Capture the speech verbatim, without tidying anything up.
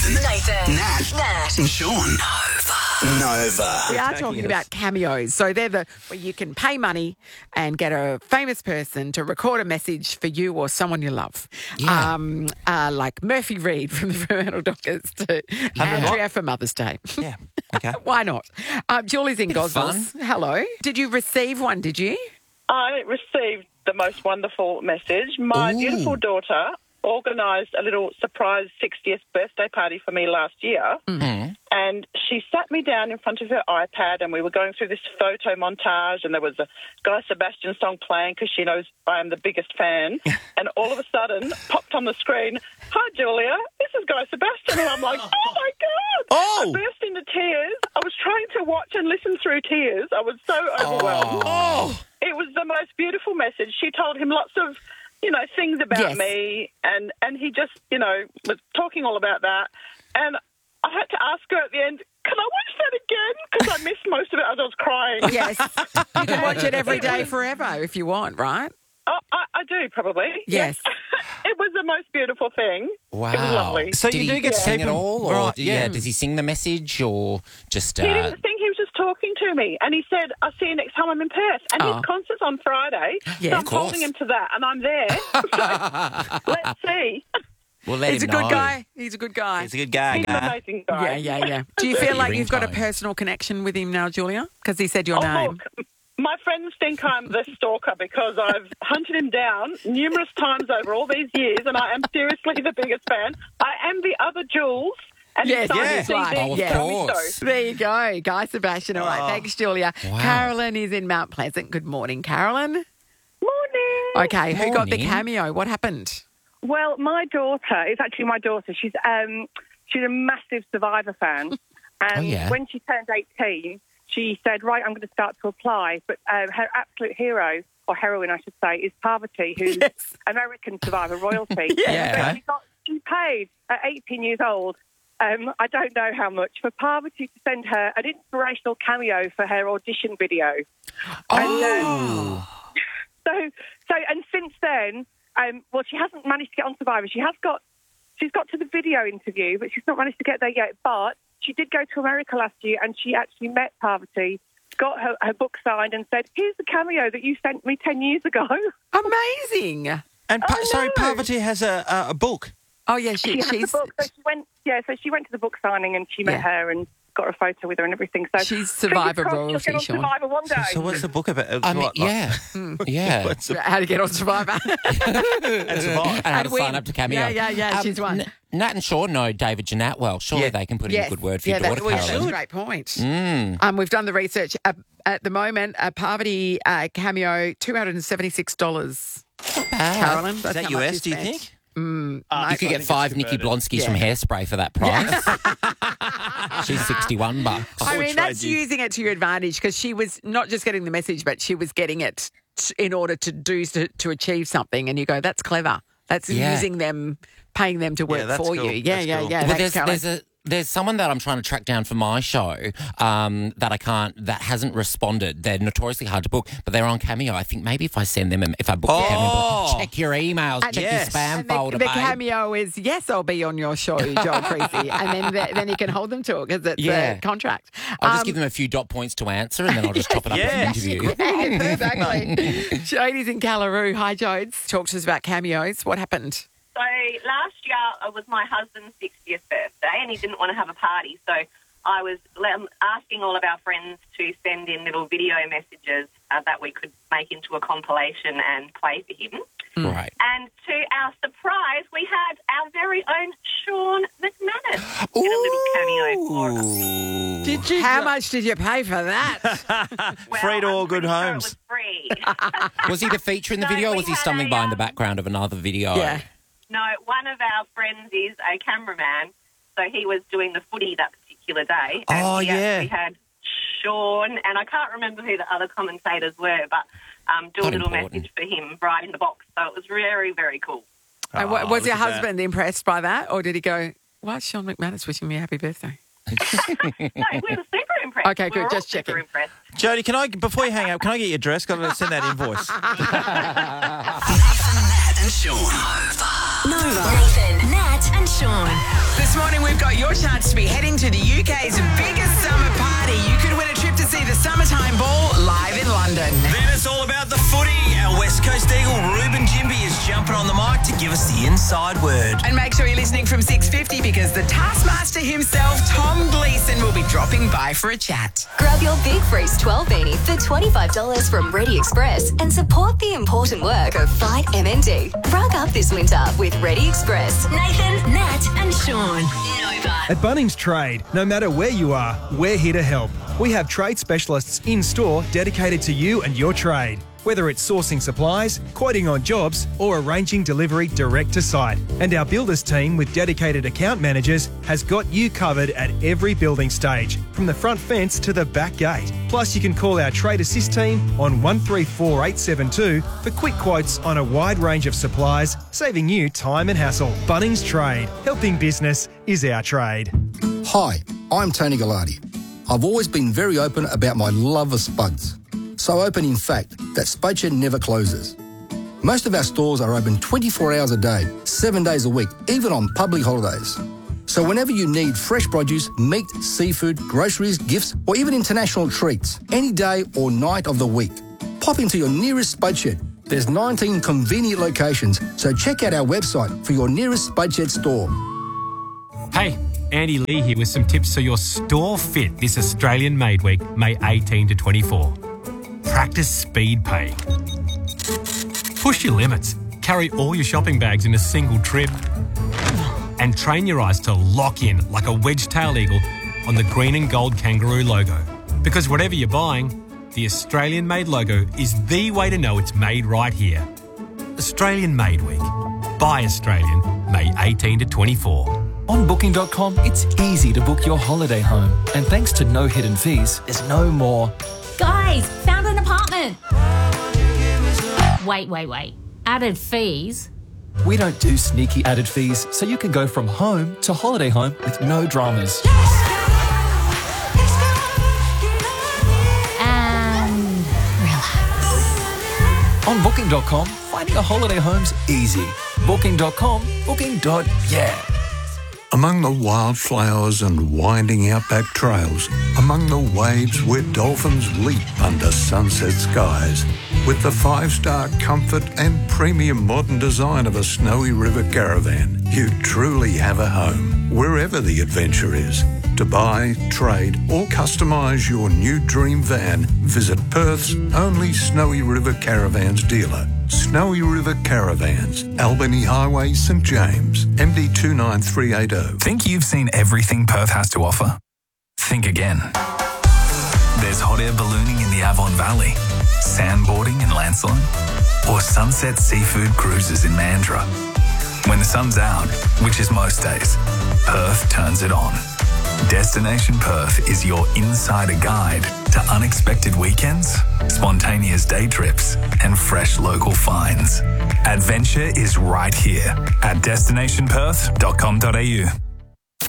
Nathan, Nat, Nat, and Sean. Nova. We are talking about cameos. So they're the where you can pay money and get a famous person to record a message for you or someone you love. Yeah. Um, uh, like Murphy Reed from the Fremantle Dockers to Andrea for Mother's Day. Yeah. Okay. Why not? Um, Julie's in Bit of Gosnells. Hello. Did you receive one, did you? I received the most wonderful message. My Ooh. beautiful daughter organised a little surprise sixtieth birthday party for me last year. Mm. And she sat me down in front of her iPad and we were going through this photo montage and there was a Guy Sebastian song playing because she knows I am the biggest fan. And all of a sudden, popped on the screen, "Hi, Julia, this is Guy Sebastian." And I'm like, oh, my God. Oh. I burst into tears. I was trying to watch and listen through tears. I was so overwhelmed. Oh. It was the most beautiful message. She told him lots of, you know, things about Yes. me, and, and he just, you know, was talking all about that. And I had to ask her at the end, can I watch that again? Because I missed most of it as I was crying. Yes. You can watch it every day forever if you want, right? Oh, I, I do, probably. Yes. It was the most beautiful thing. Wow. It was lovely. So Did you he do get to sing keep it him- all? Or Right, do- yeah. yeah. Does he sing the message or just... He Uh, didn't think he was just talking to me. And he said, I'll see you next time I'm in Perth. And Oh. his concert's on Friday. Yeah, so of I'm course. holding him to that. And I'm there. So let's see. we'll let He's a him good know. guy. He's a good guy. He's a good guy. He's an guy. amazing guy. Yeah, yeah, yeah. Do you feel like you've got a ringtone. personal connection with him now, Julia? Because he said your Oh, name. look, my friends think I'm the stalker because I've hunted him down numerous times over all these years, and I am seriously the biggest fan. I am the other Jules, and Yes, he signed yes, the C D. right. Oh, of Yeah. Tell me course. so. There you go. Guy Sebastian. All right. Oh. Thanks, Julia. Wow. Carolyn is in Mount Pleasant. Good morning, Carolyn. Morning. Okay. Who got the Morning. cameo? What happened? Well, my daughter, it's actually my daughter. She's um, she's a massive Survivor fan. And Oh, yeah. when she turned eighteen, she said, right, I'm going to start to apply. But um, her absolute hero, or heroine, I should say, is Parvati, who's Yes. American Survivor royalty. Yeah. So Okay. she, got, she paid at eighteen years old, um, I don't know how much, for Parvati to send her an inspirational cameo for her audition video. Oh. So, so, and since then, um, well, she hasn't managed to get on Survivor. She has got, she's got to the video interview, but she's not managed to get there yet. But she did go to America last year, and she actually met Parvati, got her, her book signed, and said, "Here's the cameo that you sent me ten years ago." Amazing. And pa- Oh, sorry, no. Parvati has a, a, a book. Oh, yeah. She, She has she's the book, so she went. Yeah, so she went to the book signing, and she met Yeah. her and got a photo with her and everything. So She's fingers Survivor crossed royalty, she'll get on Sean. Survivor one day. So what's the book about? It's I mean, what, like- yeah. yeah. What's the, how to get on Survivor. and survive. And how And to win. sign up to Cameo. Yeah, yeah, yeah, she's won. N- Nat and Sean know David Jeanette well. Surely Yeah. they can put Yes. in a good word for yeah, your that, daughter, well, that's a Carolyn. great point. Mm. Um, we've done the research. Uh, at the moment, a Parvati uh, cameo, two hundred seventy-six dollars. Carolyn, Is that's that how U much S, you do you spent. think? Mm, Uh, mate. You could get five Nikki Blonsky's Yeah. from Hairspray for that price. She's sixty-one bucks. I Or mean, that's trade you. using it to your advantage because she was not just getting the message, but she was getting it t- in order to do to, to achieve something. And you go, that's clever. That's Yeah. using them, paying them to work that's for cool. you. Yeah, That's yeah, cool. yeah. Well, Thanks, there's, Caroline. there's a there's someone that I'm trying to track down for my show um, that I can't that hasn't responded. They're notoriously hard to book, but they're on Cameo. I think maybe if I send them, a- if I book Oh. a Cameo, check your emails, And check yes. your spam And the, folder, the babe. cameo is, yes, I'll be on your show, Joel Creasy. And then the, then you can hold them to it because it's Yeah. a contract. I'll just Um, give them a few dot points to answer, and then I'll just chop it up Yeah. with an interview. Exactly. Jody's in Callaroo. Hi, Jodes. Talk to us about cameos. What happened? So last year it was my husband's sixtieth birthday and he didn't want to have a party. So I was um, asking all of our friends to send in little video messages uh, that we could make into a compilation and play for him. Right. And to our surprise, we had our very own Sean McManus in a little cameo for us. Did you? How much did you pay for that? Well, Free to I'm all good pretty sure homes. It was free. Was he the feature in the No, video, or we was he had stumbling a, behind the um, background of another video? yeah. No, one of our friends is a cameraman, so he was doing the footy that particular day. And Oh, we yeah. actually had Sean, and I can't remember who the other commentators were, but um, do a Not little important. message for him right in the box. So it was very, very cool. And wa- Oh, was look your at that. husband impressed by that? Or did he go, why is Sean McManus wishing me a happy birthday? No, we were super impressed. Okay, we good, were all just super checking. impressed. Jody, can I, before you hang up, can I get your address? Got to send that invoice. Nathan, Nat, and Sean. Nova. Nova. Nathan, Nat, and Sean. This morning we've got your chance to be heading to the U K's biggest summer party. You could win a trip to see the Summertime Ball live in London. Then it's all about the footy. Our West Coast Eagle, Ruben Jimby, is jumping on the mic to give us the inside word. And make sure you're listening from six fifty because the Taskmaster himself, Tom Gleeson, will be dropping by for a chat. Grab your Big Freeze twelve beanie for twenty-five dollars from Ready Express and support the important work of Fight M N D. Rug up this winter with Ready Express. Nathan, Nat and Sean. Nova. At Bunnings Trade, no matter where you are, we're here to help. We have trade specialists in-store dedicated to you and your trade. Whether it's sourcing supplies, quoting on jobs, or arranging delivery direct to site. And our builders team with dedicated account managers has got you covered at every building stage, from the front fence to the back gate. Plus, you can call our Trade Assist team on one three four eight seven two for quick quotes on a wide range of supplies, saving you time and hassle. Bunnings Trade. Helping business is our trade. Hi, I'm Tony Gallardi. I've always been very open about my love of spuds. So open, in fact, that Spudshed never closes. Most of our stores are open twenty-four hours a day, seven days a week, even on public holidays. So whenever you need fresh produce, meat, seafood, groceries, gifts, or even international treats, any day or night of the week, pop into your nearest Spudshed. There's nineteen convenient locations, so check out our website for your nearest Spudshed store. Hey, Andy Lee here with some tips so your store fit this Australian Made Week, May eighteenth to twenty-fourth. Practice speed paying. Push your limits. Carry all your shopping bags in a single trip. And train your eyes to lock in like a wedge-tailed eagle on the green and gold kangaroo logo. Because whatever you're buying, the Australian Made logo is the way to know it's made right here. Australian Made Week. Buy Australian, May eighteenth to twenty-fourth. On Booking dot com, it's easy to book your holiday home. And thanks to no hidden fees, there's no more... Guys, found an apartment. Wait, wait, wait. Added fees? We don't do sneaky added fees, so you can go from home to holiday home with no dramas. And relax. On Booking dot com, finding a holiday home's easy. Booking dot com, booking dot yeah. Among the wildflowers and winding outback trails, among the waves where dolphins leap under sunset skies, with the five-star comfort and premium modern design of a Snowy River caravan, you truly have a home, wherever the adventure is. To buy, trade or customise your new dream van, visit Perth's only Snowy River Caravans dealer. Snowy River Caravans, Albany Highway, St James, M D two nine three eight zero. Think you've seen everything Perth has to offer? Think again. There's hot air ballooning in the Avon Valley, sandboarding in Lancelin, or sunset seafood cruises in Mandurah. When the sun's out, which is most days, Perth turns it on. Destination Perth is your insider guide to unexpected weekends, spontaneous day trips, and fresh local finds. Adventure is right here at destination perth dot com dot a u.